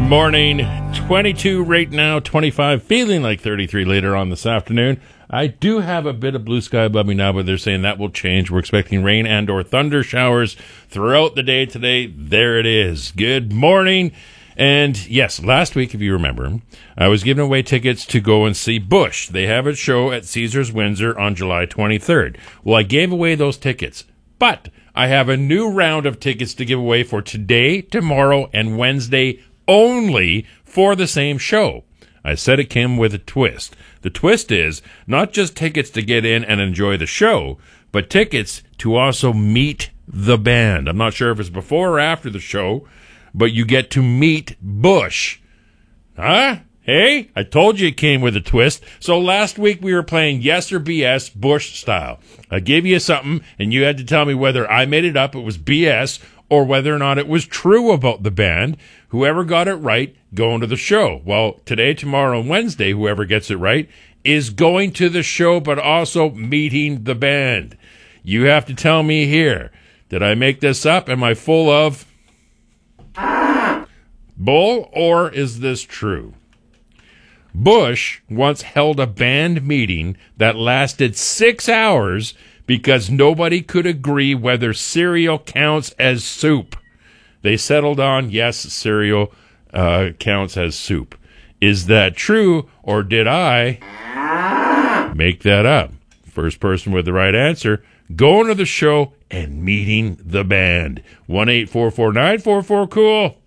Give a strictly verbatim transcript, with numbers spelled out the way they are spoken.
morning. twenty-two right now, twenty-five, feeling like thirty-three later on this afternoon. I do have a bit of blue sky above me now, but they're saying that will change. We're expecting rain and or thunder showers throughout the day today. There it is. Good morning. And yes, last week, if you remember, I was giving away tickets to go and see Bush. They have a show at Caesars Windsor on July twenty-third. Well, I gave away those tickets, but I have a new round of tickets to give away for today, tomorrow, and Wednesday only for the same show. I said it came with a twist. The twist is not just tickets to get in and enjoy the show, but tickets to also meet the band. I'm not sure if it's before or after the show, but you get to meet Bush. Huh? Hey, I told you it came with a twist. So last week we were playing Yes or B S Bush style. I gave you something, and you had to tell me whether I made it up, it was B S, or whether or not it was true about the band. Whoever got it right, going to the show. Well, today, tomorrow, and Wednesday, whoever gets it right is going to the show, but also meeting the band. You have to tell me here, did I make this up? Am I full of bull, or is this true? Bush once held a band meeting that lasted six hours because nobody could agree whether cereal counts as soup. They settled on, yes, cereal uh, counts as soup. Is that true, or did I make that up? First person with the right answer, going to the show and meeting the band. one eight four four nine four four cool.